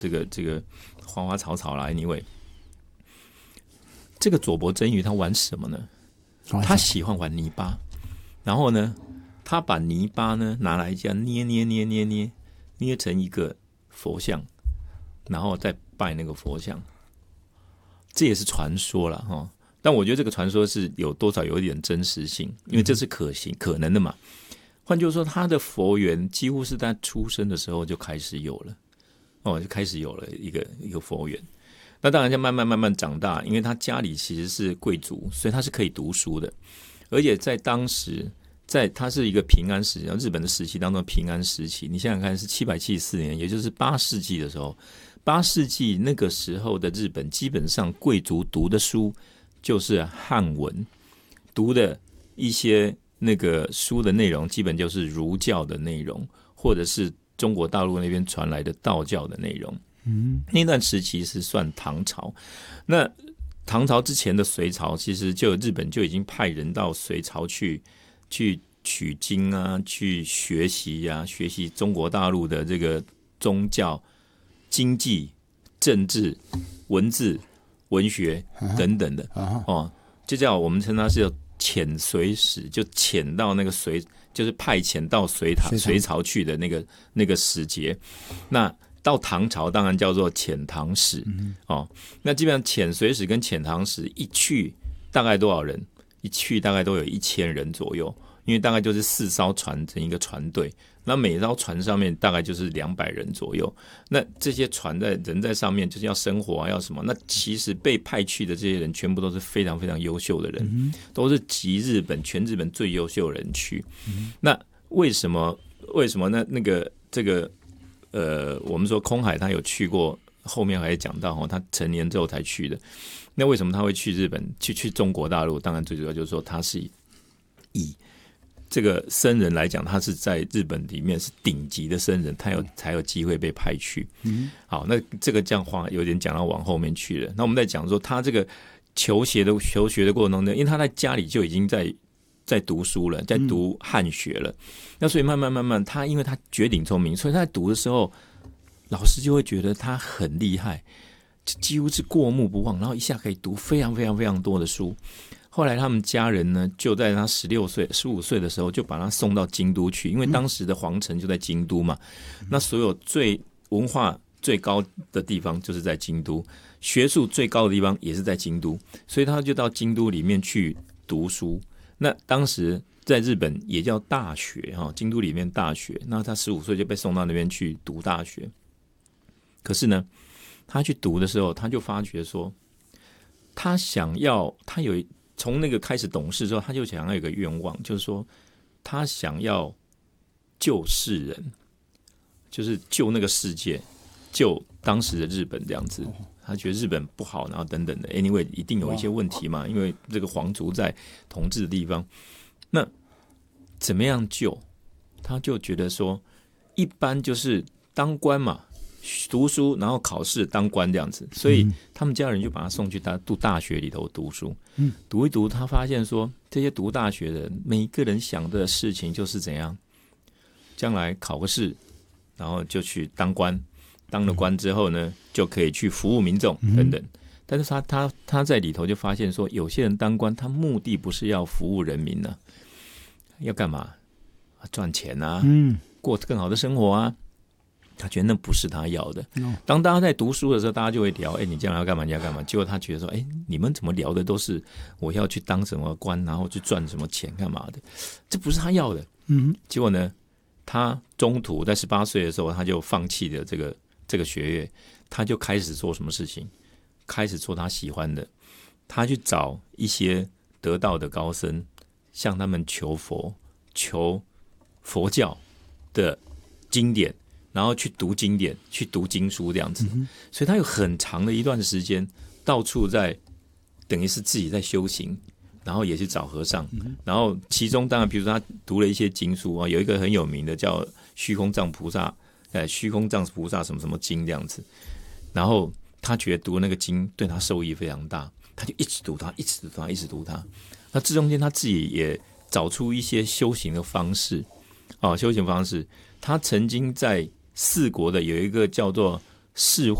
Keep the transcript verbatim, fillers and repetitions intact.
这个这个花花草草啦 ，anyway， 这个佐伯真鱼他玩什么呢？他喜欢玩泥巴，然后呢，他把泥巴呢拿来这样捏捏捏捏捏捏成一个佛像，然后再拜那个佛像，这也是传说了哈。但我觉得这个传说是有多少有一点真实性，因为这是可行可能的嘛。换句话说，他的佛缘几乎是在出生的时候就开始有了，哦，就开始有了一个一个佛缘。那当然就慢慢慢慢长大，因为他家里其实是贵族，所以他是可以读书的，而且在当时，在他是一个平安时期，日本的时期当中平安时期，你想想看，是七百七十四年，也就是八世纪的时候，八世纪那个时候的日本，基本上贵族读的书就是汉文，读的一些那个书的内容，基本就是儒教的内容，或者是中国大陆那边传来的道教的内容。嗯，那段时期是算唐朝，那唐朝之前的隋朝，其实就日本就已经派人到隋朝去去取经啊，去学习啊，学习中国大陆的这个宗教、经济、政治、文字、文学等等的哦，就叫我们称它是叫遣隋使，就遣到那个隋，就是派遣到隋唐隋朝去的那个那个使节，那。到唐朝当然叫做遣唐使、嗯哦、那基本上遣隋使跟遣唐使一去大概多少人？一去大概都有一千人左右，因为大概就是四艘船成一个船队，那每艘船上面大概就是两百人左右。那这些船在人在上面就是要生活啊，要什么？那其实被派去的这些人全部都是非常非常优秀的人，嗯、都是集日本全日本最优秀的人去。嗯、那为什么？为什么呢？那个这个。呃，我们说空海他有去过，后面还讲到他成年之后才去的。那为什么他会去日本，去去中国大陆？当然最主要就是说他是以以这个僧人来讲，他是在日本里面是顶级的僧人，他有才有机会被派去。嗯，好，那这个这样话有点讲到往后面去了。那我们在讲说他这个求学的求学的过程中，因为他在家里就已经在。在读书了，在读汉学了、嗯、那所以慢慢慢慢他因为他绝顶聪明，所以他在读的时候老师就会觉得他很厉害，几乎是过目不忘，然后一下可以读非常非常非常多的书。后来他们家人呢就在他十六岁十五岁的时候就把他送到京都去，因为当时的皇城就在京都嘛、嗯、那所有最文化最高的地方就是在京都，学术最高的地方也是在京都，所以他就到京都里面去读书。那当时在日本也叫大学，京都里面大学，那他十五岁就被送到那边去读大学。可是呢，他去读的时候，他就发觉说，他想要，他有从那个开始懂事之后，他就想要有一个愿望，就是说，他想要救世人，就是救那个世界，救当时的日本这样子。他觉得日本不好，然后等等的 ，anyway 一定有一些问题嘛，因为这个皇族在统治的地方，那怎么样救？他就觉得说，一般就是当官嘛，读书然后考试当官这样子，所以他们家人就把他送去大读大学里头读书，嗯，读一读，他发现说，这些读大学的每一个人想的事情就是怎样，将来考个试，然后就去当官。当了官之后呢，就可以去服务民众等等。但是他他他在里头就发现说，有些人当官，他目的不是要服务人民啊，要干嘛？赚钱啊，过更好的生活啊。他觉得那不是他要的。当大家在读书的时候，大家就会聊，哎，你将来要干嘛？你要干嘛？结果他觉得说，哎，你们怎么聊的都是我要去当什么官，然后去赚什么钱干嘛的？这不是他要的。嗯，结果呢，他中途在十八岁的时候，他就放弃了这个。这个学业，他就开始做什么事情？开始做他喜欢的，他去找一些得道的高僧，向他们求佛、求佛教的经典，然后去读经典、去读经书这样子。嗯、所以他有很长的一段时间，到处在等于是自己在修行，然后也去找和尚。嗯、然后其中当然，比如说他读了一些经书啊，有一个很有名的叫虚空藏菩萨。呃，虚空藏菩萨什么什么经这样子，然后他觉得读那个经对他受益非常大，他就一直读它，一直读它，一直读它。那这中间他自己也找出一些修行的方式，哦，修行方式。他曾经在四国的有一个叫做视